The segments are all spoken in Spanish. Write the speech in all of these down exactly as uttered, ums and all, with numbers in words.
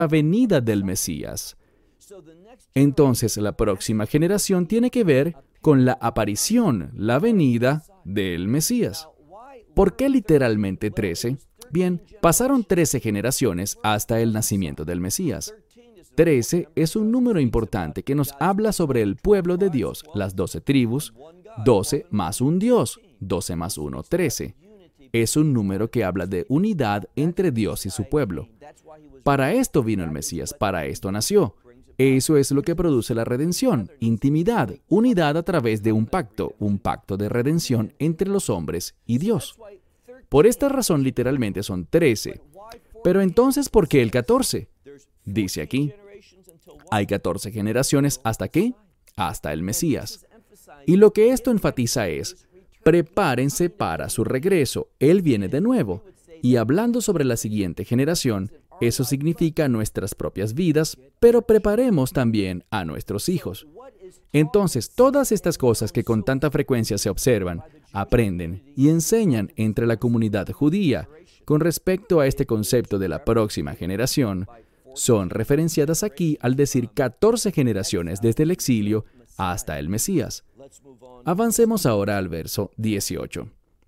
la venida del Mesías. Entonces, la próxima generación tiene que ver con la aparición, la venida del Mesías. ¿Por qué literalmente trece? Bien, pasaron trece generaciones hasta el nacimiento del Mesías. trece es un número importante que nos habla sobre el pueblo de Dios, las doce tribus, doce más un Dios, doce más uno, trece. Es un número que habla de unidad entre Dios y su pueblo. Para esto vino el Mesías, para esto nació. Eso es lo que produce la redención, intimidad, unidad a través de un pacto, un pacto de redención entre los hombres y Dios. Por esta razón, literalmente son trece. Pero entonces, ¿por qué el catorce? Dice aquí, hay catorce generaciones ¿hasta qué? Hasta el Mesías. Y lo que esto enfatiza es, prepárense para su regreso. Él viene de nuevo. Y hablando sobre la siguiente generación, eso significa nuestras propias vidas, pero preparemos también a nuestros hijos. Entonces, todas estas cosas que con tanta frecuencia se observan, aprenden y enseñan entre la comunidad judía con respecto a este concepto de la próxima generación, son referenciadas aquí al decir catorce generaciones desde el exilio hasta el Mesías. Avancemos ahora al verso dieciocho.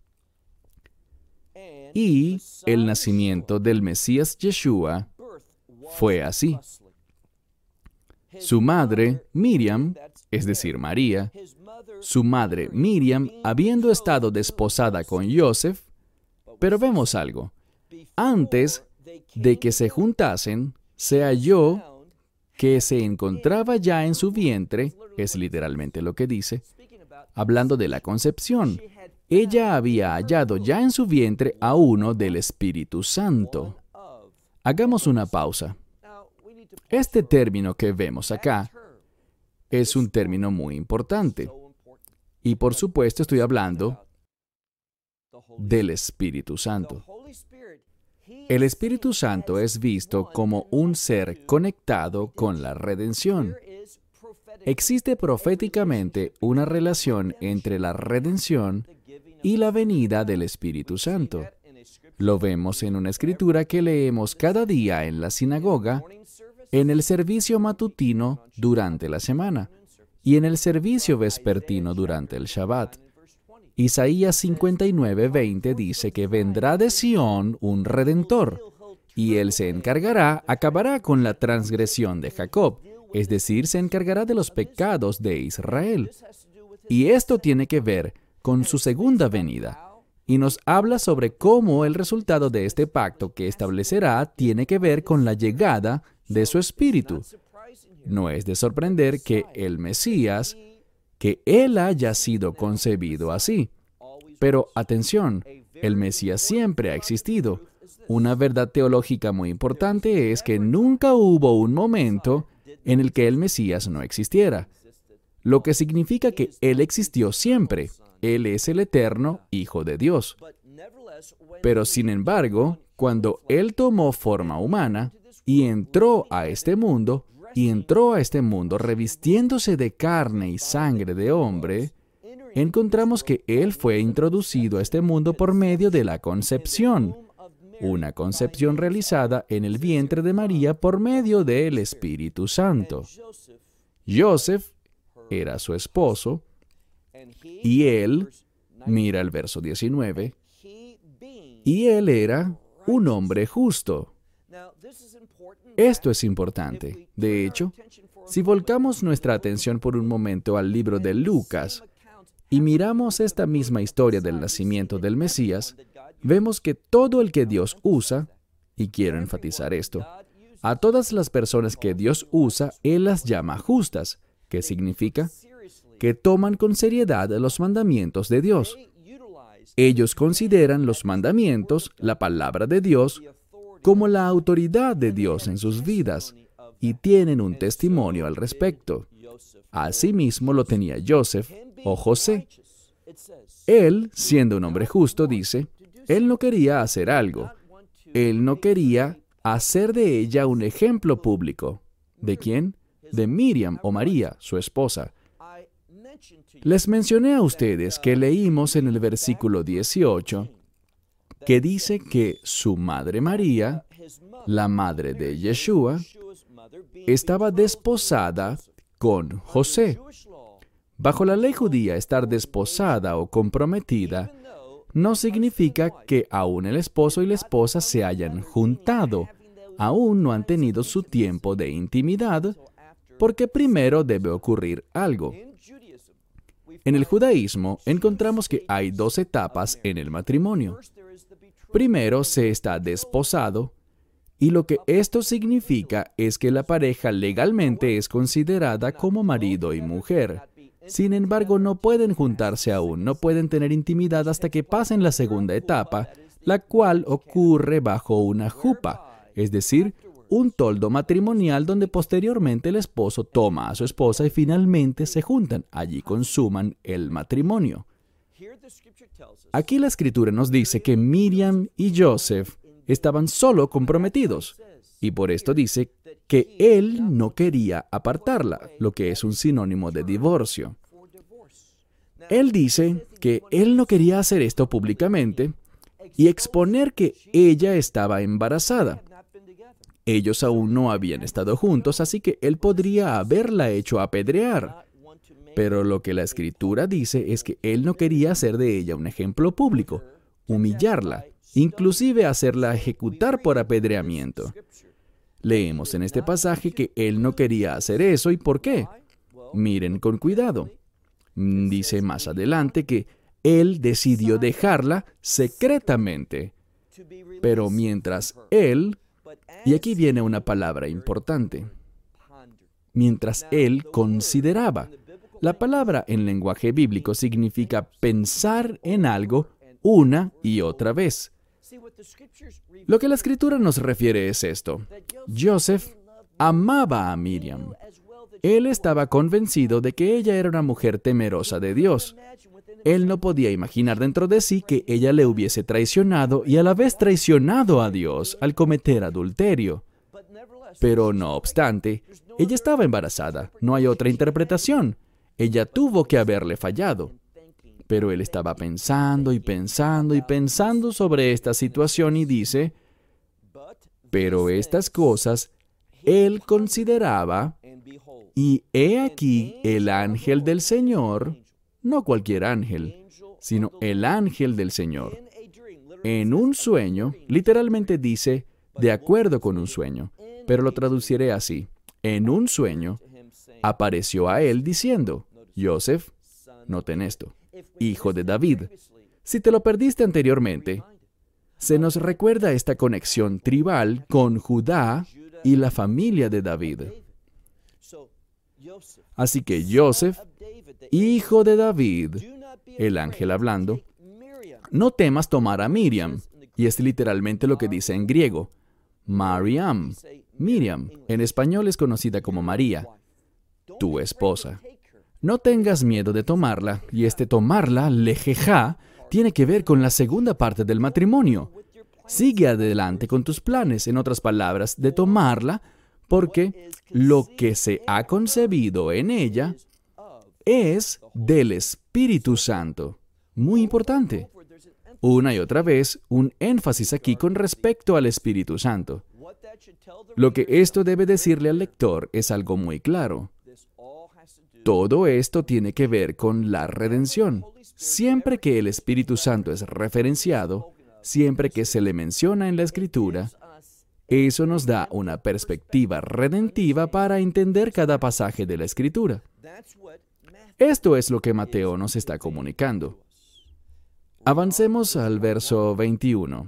Y el nacimiento del Mesías Yeshua fue así. Su madre, Miriam, es decir, María, su madre, Miriam, habiendo estado desposada con Joseph, pero vemos algo. Antes de que se juntasen, se halló que se encontraba ya en su vientre, es literalmente lo que dice, hablando de la concepción. Ella había hallado ya en su vientre a uno del Espíritu Santo. Hagamos una pausa. Este término que vemos acá es un término muy importante. Y por supuesto estoy hablando del Espíritu Santo. El Espíritu Santo es visto como un ser conectado con la redención. Existe proféticamente una relación entre la redención y la venida del Espíritu Santo. Lo vemos en una escritura que leemos cada día en la sinagoga, en el servicio matutino durante la semana y en el servicio vespertino durante el Shabbat. Isaías cincuenta y nueve, veinte dice que vendrá de Sión un Redentor, y él se encargará, acabará con la transgresión de Jacob, es decir, se encargará de los pecados de Israel. Y esto tiene que ver con su segunda venida, y nos habla sobre cómo el resultado de este pacto que establecerá tiene que ver con la llegada de su Espíritu. No es de sorprender que el Mesías, que Él haya sido concebido así. Pero atención, el Mesías siempre ha existido. Una verdad teológica muy importante es que nunca hubo un momento en el que el Mesías no existiera, lo que significa que Él existió siempre. Él es el eterno Hijo de Dios. Pero sin embargo, cuando Él tomó forma humana y entró a este mundo, y entró a este mundo revistiéndose de carne y sangre de hombre, encontramos que Él fue introducido a este mundo por medio de la concepción, una concepción realizada en el vientre de María por medio del Espíritu Santo. Joseph era su esposo, y él, mira el verso diecinueve, y él era un hombre justo. Esto es importante. De hecho, si volcamos nuestra atención por un momento al libro de Lucas y miramos esta misma historia del nacimiento del Mesías, vemos que todo el que Dios usa, y quiero enfatizar esto, a todas las personas que Dios usa, Él las llama justas. ¿Qué significa? Que toman con seriedad los mandamientos de Dios. Ellos consideran los mandamientos, la palabra de Dios, como la autoridad de Dios en sus vidas, y tienen un testimonio al respecto. Asimismo lo tenía Joseph o José. Él, siendo un hombre justo, dice, él no quería hacer algo. Él no quería hacer de ella un ejemplo público. ¿De quién? De Miriam o María, su esposa. Les mencioné a ustedes que leímos en el versículo dieciocho que dice que su madre María, la madre de Yeshua, estaba desposada con José. Bajo la ley judía, estar desposada o comprometida no significa que aún el esposo y la esposa se hayan juntado. Aún no han tenido su tiempo de intimidad, porque primero debe ocurrir algo. En el judaísmo encontramos que hay dos etapas en el matrimonio. Primero se está desposado, y lo que esto significa es que la pareja legalmente es considerada como marido y mujer. Sin embargo, no pueden juntarse aún, no pueden tener intimidad hasta que pasen la segunda etapa, la cual ocurre bajo una jupa, es decir, un toldo matrimonial donde posteriormente el esposo toma a su esposa y finalmente se juntan. Allí consuman el matrimonio. Aquí la Escritura nos dice que Miriam y Joseph estaban solo comprometidos, y por esto dice que él no quería apartarla, lo que es un sinónimo de divorcio. Él dice que él no quería hacer esto públicamente y exponer que ella estaba embarazada. Ellos aún no habían estado juntos, así que él podría haberla hecho apedrear. Pero lo que la Escritura dice es que él no quería hacer de ella un ejemplo público, humillarla, inclusive hacerla ejecutar por apedreamiento. Leemos en este pasaje que él no quería hacer eso. ¿Y por qué? Miren con cuidado. Dice más adelante que él decidió dejarla secretamente. Pero mientras él, y aquí viene una palabra importante, mientras él consideraba. La palabra en lenguaje bíblico significa pensar en algo una y otra vez. Lo que la Escritura nos refiere es esto. Joseph amaba a Miriam. Él estaba convencido de que ella era una mujer temerosa de Dios. Él no podía imaginar dentro de sí que ella le hubiese traicionado y a la vez traicionado a Dios al cometer adulterio. Pero no obstante, ella estaba embarazada. No hay otra interpretación. Ella tuvo que haberle fallado. Pero él estaba pensando y pensando y pensando sobre esta situación y dice, pero estas cosas él consideraba, y he aquí el ángel del Señor, no cualquier ángel, sino el ángel del Señor. En un sueño, literalmente dice, de acuerdo con un sueño, pero lo traduciré así. En un sueño, apareció a él diciendo, Joseph, noten esto, hijo de David. Si te lo perdiste anteriormente, se nos recuerda esta conexión tribal con Judá y la familia de David. Así que Joseph, hijo de David, el ángel hablando, no temas tomar a Miriam, y es literalmente lo que dice en griego, Mariam, Miriam, en español es conocida como María, tu esposa. No tengas miedo de tomarla, y este tomarla, lejejá, tiene que ver con la segunda parte del matrimonio. Sigue adelante con tus planes, en otras palabras, de tomarla, porque lo que se ha concebido en ella es del Espíritu Santo. Muy importante. Una y otra vez, un énfasis aquí con respecto al Espíritu Santo. Lo que esto debe decirle al lector es algo muy claro. Todo esto tiene que ver con la redención. Siempre que el Espíritu Santo es referenciado, siempre que se le menciona en la Escritura, eso nos da una perspectiva redentiva para entender cada pasaje de la Escritura. Esto es lo que Mateo nos está comunicando. Avancemos al verso veintiuno.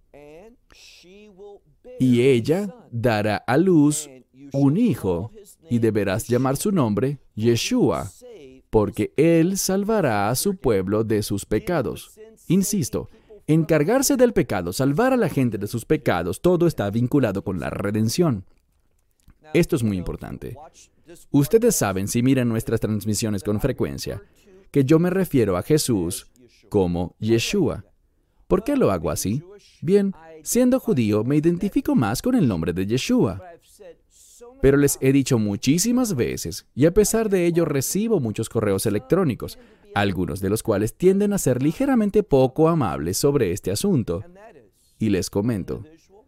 Y ella dará a luz un hijo, y deberás llamar su nombre Yeshua, porque él salvará a su pueblo de sus pecados. Insisto, encargarse del pecado, salvar a la gente de sus pecados, todo está vinculado con la redención. Esto es muy importante. Ustedes saben, si miran nuestras transmisiones con frecuencia, que yo me refiero a Jesús como Yeshua. ¿Por qué lo hago así? Bien, siendo judío, me identifico más con el nombre de Yeshua. Pero les he dicho muchísimas veces, y a pesar de ello recibo muchos correos electrónicos. algunos de los cuales tienden a ser ligeramente poco amables sobre este asunto. Y les comento,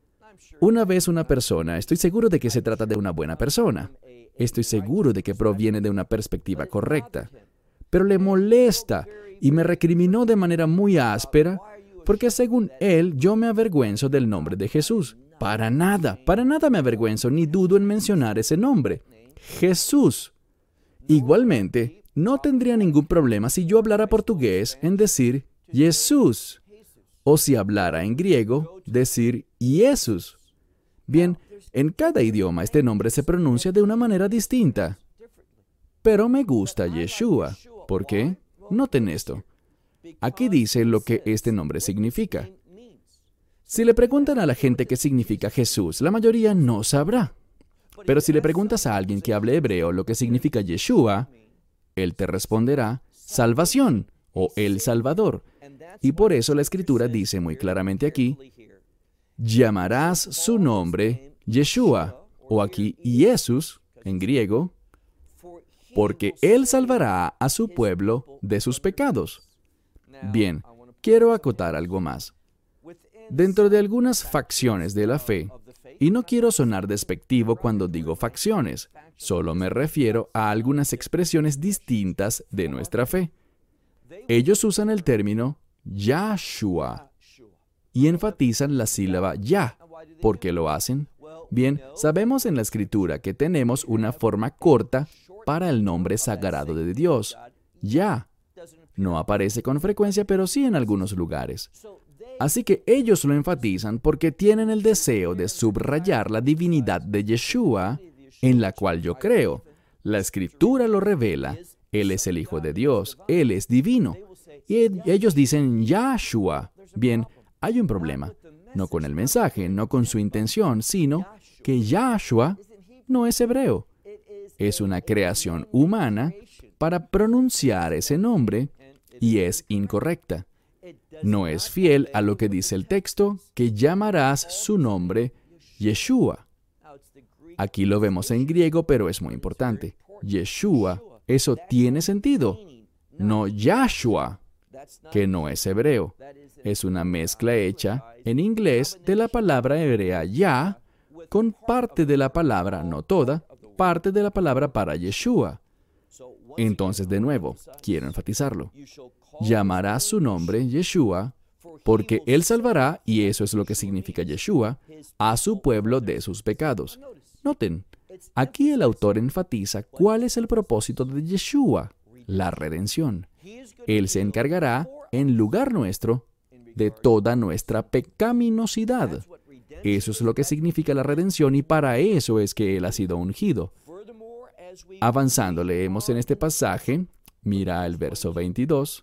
una vez una persona, estoy seguro de que se trata de una buena persona, estoy seguro de que proviene de una perspectiva correcta, pero le molesta y me recriminó de manera muy áspera porque según él yo me avergüenzo del nombre de Jesús. Para nada, para nada me avergüenzo ni dudo en mencionar ese nombre, Jesús. Igualmente, no tendría ningún problema si yo hablara portugués en decir Jesús, o si hablara en griego, decir Jesús. Bien, en cada idioma este nombre se pronuncia de una manera distinta. Pero me gusta Yeshua. ¿Por qué? Noten esto. Aquí dice lo que este nombre significa. Si le preguntan a la gente qué significa Jesús, la mayoría no sabrá. Pero si le preguntas a alguien que hable hebreo lo que significa Yeshua, él te responderá salvación o el Salvador. Y por eso la Escritura dice muy claramente aquí, llamarás su nombre Yeshua, o aquí Jesús, en griego, porque Él salvará a su pueblo de sus pecados. Bien, quiero acotar algo más. Dentro de algunas facciones de la fe, y no quiero sonar despectivo cuando digo facciones, solo me refiero a algunas expresiones distintas de nuestra fe. Ellos usan el término Yahshua y enfatizan la sílaba Ya. ¿Por qué lo hacen? Bien, sabemos en la Escritura que tenemos una forma corta para el nombre sagrado de Dios, Yah. No aparece con frecuencia, pero sí en algunos lugares. Así que ellos lo enfatizan porque tienen el deseo de subrayar la divinidad de Yeshua, en la cual yo creo. La Escritura lo revela. Él es el Hijo de Dios. Él es divino. Y ellos dicen Yahshua. Bien, hay un problema. No con el mensaje, no con su intención, sino que Yahshua no es hebreo. Es una creación humana para pronunciar ese nombre y es incorrecta. No es fiel a lo que dice el texto, que llamarás su nombre Yeshua. Aquí lo vemos en griego, pero es muy importante. Yeshua, eso tiene sentido. No Yahshua, que no es hebreo. Es una mezcla hecha en inglés de la palabra hebrea Yah con parte de la palabra, no toda, parte de la palabra para Yeshua. Entonces, de nuevo, quiero enfatizarlo. Llamará su nombre Yeshua, porque Él salvará, y eso es lo que significa Yeshua, a su pueblo de sus pecados. Noten, aquí el autor enfatiza cuál es el propósito de Yeshua, la redención. Él se encargará, en lugar nuestro, de toda nuestra pecaminosidad. Eso es lo que significa la redención, y para eso es que Él ha sido ungido. Avanzando, leemos en este pasaje, mira el verso veintidós.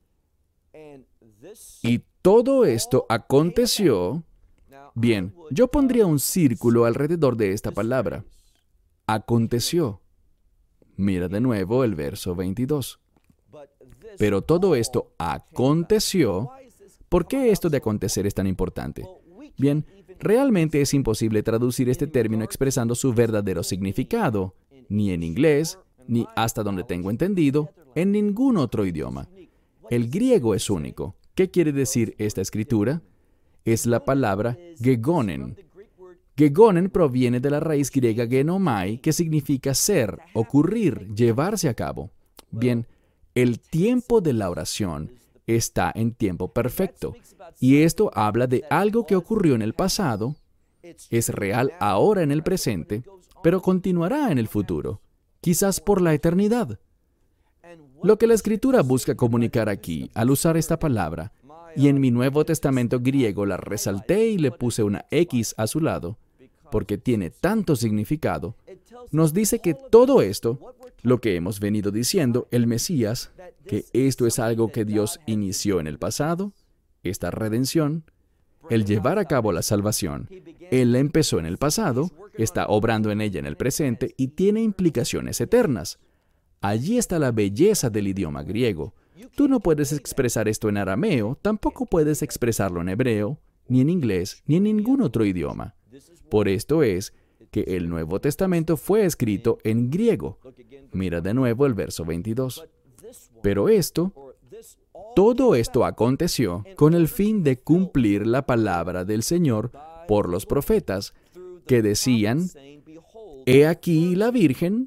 Y todo esto aconteció. Bien, yo pondría un círculo alrededor de esta palabra. Aconteció. Mira de nuevo el verso veintidós. Pero todo esto aconteció. ¿Por qué esto de acontecer es tan importante? Bien, realmente es imposible traducir este término expresando su verdadero significado, ni en inglés, ni hasta donde tengo entendido, en ningún otro idioma. El griego es único. ¿Qué quiere decir esta escritura? Es la palabra gegonen. Gegonen proviene de la raíz griega genomai, que significa ser, ocurrir, llevarse a cabo. Bien, el tiempo de la oración está en tiempo perfecto, y esto habla de algo que ocurrió en el pasado, es real ahora en el presente, pero continuará en el futuro, quizás por la eternidad. Lo que la Escritura busca comunicar aquí, al usar esta palabra, y en mi Nuevo Testamento griego la resalté y le puse una X a su lado, porque tiene tanto significado, nos dice que todo esto, lo que hemos venido diciendo, el Mesías, que esto es algo que Dios inició en el pasado, esta redención, el llevar a cabo la salvación, Él la empezó en el pasado, está obrando en ella en el presente y tiene implicaciones eternas. Allí está la belleza del idioma griego. Tú no puedes expresar esto en arameo, tampoco puedes expresarlo en hebreo, ni en inglés, ni en ningún otro idioma. Por esto es que el Nuevo Testamento fue escrito en griego. Mira de nuevo el verso veintidós. Pero esto, todo esto aconteció con el fin de cumplir la palabra del Señor por los profetas, que decían: He aquí la Virgen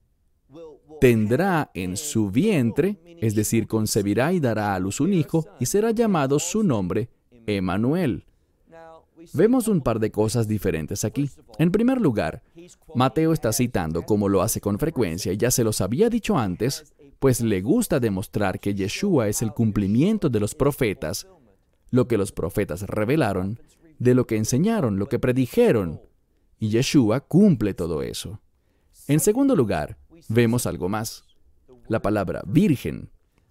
tendrá en su vientre, es decir, concebirá y dará a luz un hijo, y será llamado su nombre Emmanuel. Vemos un par de cosas diferentes aquí. En primer lugar, Mateo está citando, como lo hace con frecuencia, y ya se los había dicho antes, pues le gusta demostrar que Yeshua es el cumplimiento de los profetas, lo que los profetas revelaron, de lo que enseñaron, lo que predijeron, y Yeshua cumple todo eso. En segundo lugar, vemos algo más. La palabra virgen.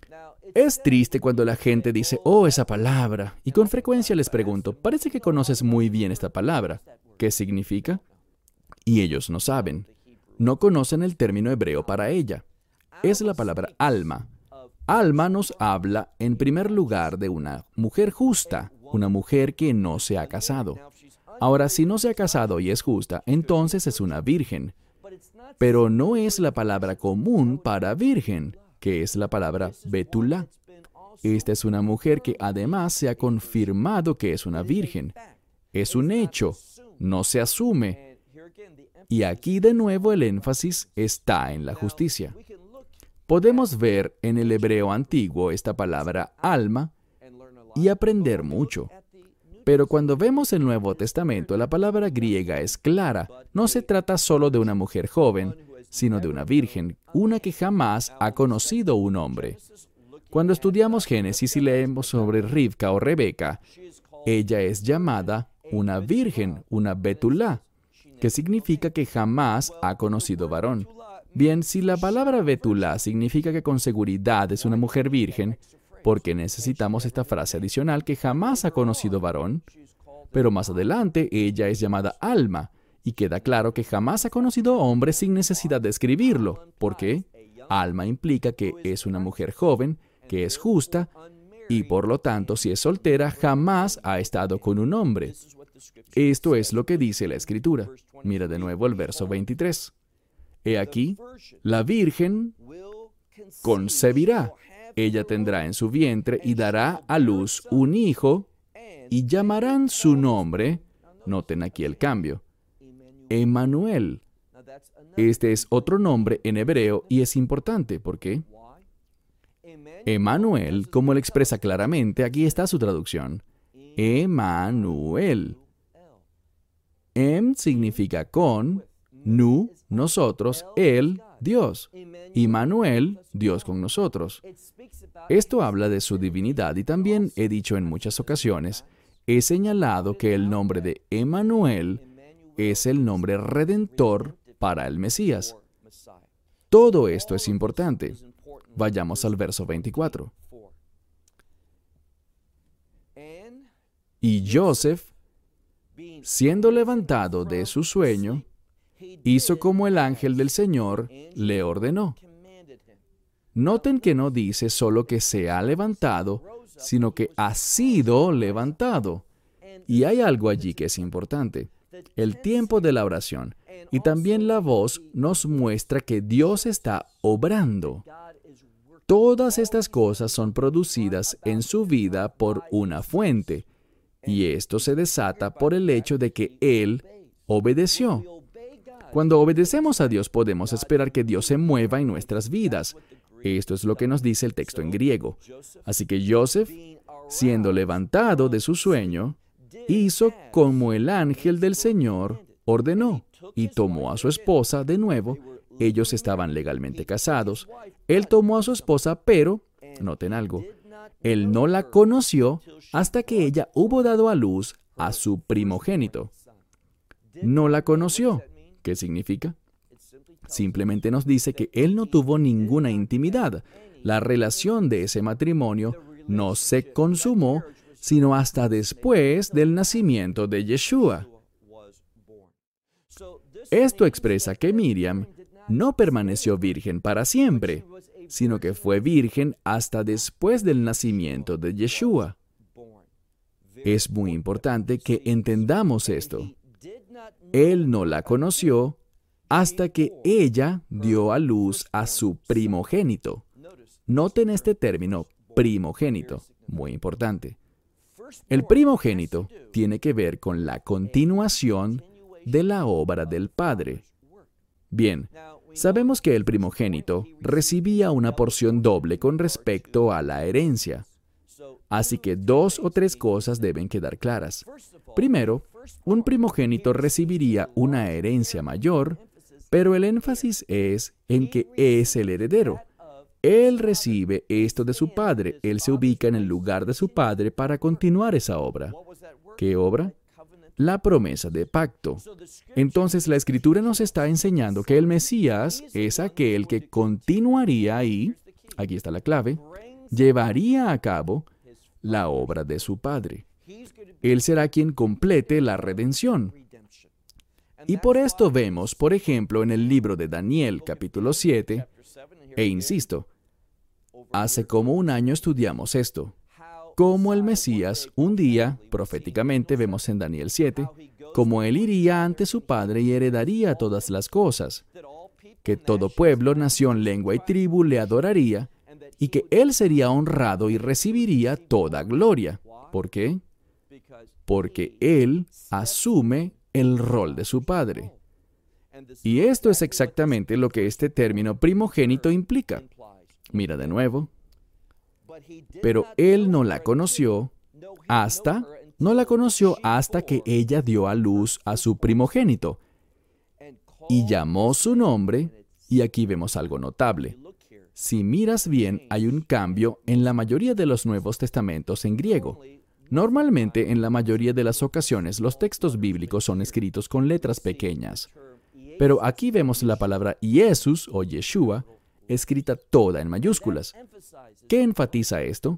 Es triste cuando la gente dice, oh, esa palabra, y con frecuencia les pregunto, parece que conoces muy bien esta palabra. ¿Qué significa? Y ellos no saben. No conocen el término hebreo para ella. Es la palabra alma. Alma nos habla, en primer lugar, de una mujer justa, una mujer que no se ha casado. Ahora, si no se ha casado y es justa, entonces es una virgen. Pero no es la palabra común para virgen, que es la palabra betulá. Esta es una mujer que además se ha confirmado que es una virgen. Es un hecho, no se asume. Y aquí de nuevo el énfasis está en la justicia. Podemos ver en el hebreo antiguo esta palabra alma y aprender mucho. Pero cuando vemos el Nuevo Testamento, la palabra griega es clara. No se trata solo de una mujer joven, sino de una virgen, una que jamás ha conocido un hombre. Cuando estudiamos Génesis y leemos sobre Rivka o Rebeca, ella es llamada una virgen, una betulá, que significa que jamás ha conocido varón. Bien, si la palabra betulá significa que con seguridad es una mujer virgen, ¿por qué necesitamos esta frase adicional que jamás ha conocido varón? Pero más adelante ella es llamada alma, y queda claro que jamás ha conocido hombre sin necesidad de escribirlo. ¿Por qué? Alma implica que es una mujer joven, que es justa, y por lo tanto, si es soltera, jamás ha estado con un hombre. Esto es lo que dice la Escritura. Mira de nuevo el verso veintitrés. He aquí, la Virgen concebirá. Ella tendrá en su vientre y dará a luz un hijo, y llamarán su nombre, noten aquí el cambio, Emmanuel. Este es otro nombre en hebreo y es importante. ¿Por qué? Emmanuel, como lo expresa claramente, aquí está su traducción. Emmanuel. Em significa con, nu, nosotros, el, Dios. Emmanuel, Dios con nosotros. Esto habla de su divinidad y también he dicho en muchas ocasiones, he señalado que el nombre de Emmanuel es el nombre redentor para el Mesías. Todo esto es importante. Vayamos al verso veinticuatro. Y Joseph, siendo levantado de su sueño, hizo como el ángel del Señor le ordenó. Noten que no dice solo que se ha levantado, sino que ha sido levantado. Y hay algo allí que es importante. El tiempo de la oración y también la voz nos muestra que Dios está obrando. Todas estas cosas son producidas en su vida por una fuente, y esto se desata por el hecho de que Él obedeció. Cuando obedecemos a Dios podemos esperar que Dios se mueva en nuestras vidas. Esto es lo que nos dice el texto en griego. Así que Joseph, siendo levantado de su sueño, hizo como el ángel del Señor ordenó, y tomó a su esposa de nuevo. Ellos estaban legalmente casados. Él tomó a su esposa, pero, noten algo, él no la conoció hasta que ella hubo dado a luz a su primogénito. No la conoció. ¿Qué significa? Simplemente nos dice que él no tuvo ninguna intimidad. La relación de ese matrimonio no se consumó, sino hasta después del nacimiento de Yeshua. Esto expresa que Miriam no permaneció virgen para siempre, sino que fue virgen hasta después del nacimiento de Yeshua. Es muy importante que entendamos esto. Él no la conoció hasta que ella dio a luz a su primogénito. Noten este término primogénito, muy importante. El primogénito tiene que ver con la continuación de la obra del Padre. Bien, sabemos que el primogénito recibía una porción doble con respecto a la herencia. Así que dos o tres cosas deben quedar claras. Primero, un primogénito recibiría una herencia mayor, pero el énfasis es en que es el heredero. Él recibe esto de su padre. Él se ubica en el lugar de su padre para continuar esa obra. ¿Qué obra? La promesa de pacto. Entonces la Escritura nos está enseñando que el Mesías es aquel que continuaría ahí, aquí está la clave, llevaría a cabo la obra de su Padre. Él será quien complete la redención. Y por esto vemos, por ejemplo, en el libro de Daniel, capítulo siete, e insisto, hace como un año estudiamos esto, cómo el Mesías, un día, proféticamente vemos en Daniel siete, cómo él iría ante su Padre y heredaría todas las cosas, que todo pueblo, nación, lengua y tribu le adoraría, y que él sería honrado y recibiría toda gloria. ¿Por qué? Porque él asume el rol de su Padre. Y esto es exactamente lo que este término primogénito implica. Mira de nuevo. Pero él no la conoció hasta, no la conoció hasta que ella dio a luz a su primogénito y llamó su nombre, y aquí vemos algo notable. Si miras bien, hay un cambio en la mayoría de los Nuevos Testamentos en griego. Normalmente, en la mayoría de las ocasiones, los textos bíblicos son escritos con letras pequeñas. Pero aquí vemos la palabra Jesús o Yeshua escrita toda en mayúsculas. ¿Qué enfatiza esto?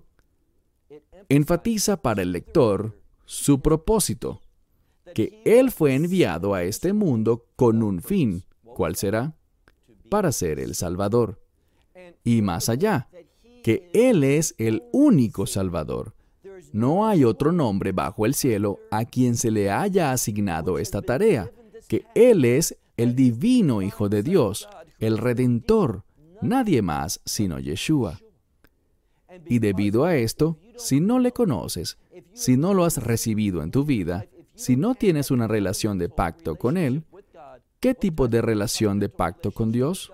Enfatiza para el lector su propósito, que Él fue enviado a este mundo con un fin. ¿Cuál será? Para ser el Salvador. Y más allá, que Él es el único Salvador. No hay otro nombre bajo el cielo a quien se le haya asignado esta tarea, que Él es el divino Hijo de Dios, el Redentor, nadie más sino Yeshua. Y debido a esto, si no le conoces, si no lo has recibido en tu vida, si no tienes una relación de pacto con Él, ¿qué tipo de relación de pacto con Dios?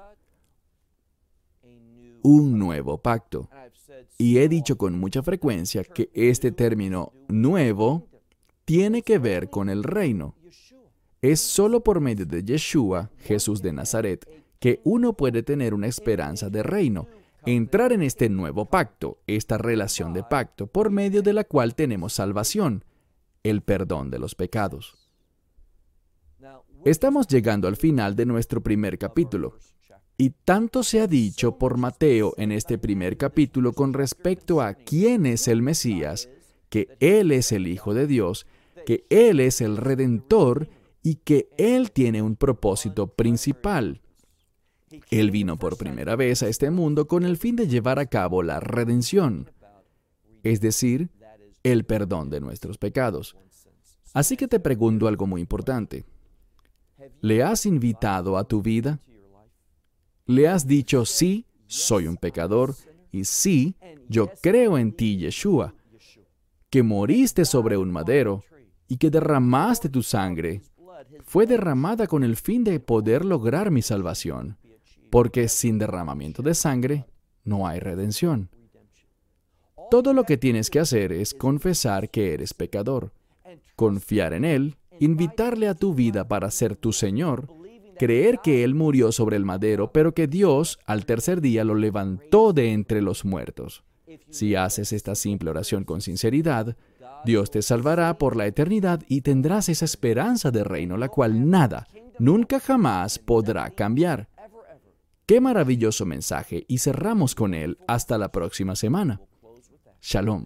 Un nuevo pacto. Y he dicho con mucha frecuencia que este término nuevo tiene que ver con el reino. Es solo por medio de Yeshua, Jesús de Nazaret, que uno puede tener una esperanza de reino, entrar en este nuevo pacto, esta relación de pacto, por medio de la cual tenemos salvación, el perdón de los pecados. Estamos llegando al final de nuestro primer capítulo. Y tanto se ha dicho por Mateo en este primer capítulo con respecto a quién es el Mesías, que Él es el Hijo de Dios, que Él es el Redentor y que Él tiene un propósito principal. Él vino por primera vez a este mundo con el fin de llevar a cabo la redención, es decir, el perdón de nuestros pecados. Así que te pregunto algo muy importante. ¿Le has invitado a tu vida? ¿Le has dicho, sí, soy un pecador, y sí, yo creo en ti, Yeshua, que moriste sobre un madero y que derramaste tu sangre? Fue derramada con el fin de poder lograr mi salvación, porque sin derramamiento de sangre no hay redención. Todo lo que tienes que hacer es confesar que eres pecador, confiar en Él, invitarle a tu vida para ser tu Señor, creer que Él murió sobre el madero, pero que Dios al tercer día lo levantó de entre los muertos. Si haces esta simple oración con sinceridad, Dios te salvará por la eternidad y tendrás esa esperanza de reino, la cual nada, nunca jamás podrá cambiar. ¡Qué maravilloso mensaje! Y cerramos con él hasta la próxima semana. Shalom.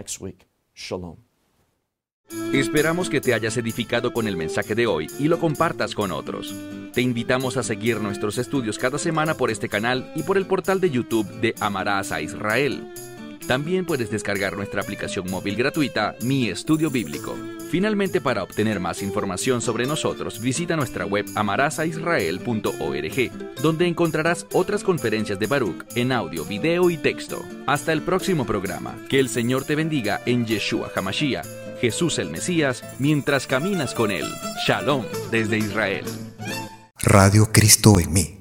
Esperamos que te hayas edificado con el mensaje de hoy y lo compartas con otros. Te invitamos a seguir nuestros estudios cada semana por este canal y por el portal de YouTube de Amarás a Israel. También puedes descargar nuestra aplicación móvil gratuita, Mi Estudio Bíblico. Finalmente, para obtener más información sobre nosotros, visita nuestra web amarás a israel punto org, donde encontrarás otras conferencias de Baruch en audio, video y texto. Hasta el próximo programa. Que el Señor te bendiga en Yeshua HaMashiach, Jesús el Mesías, mientras caminas con Él. Shalom desde Israel. Radio Cristo en mí.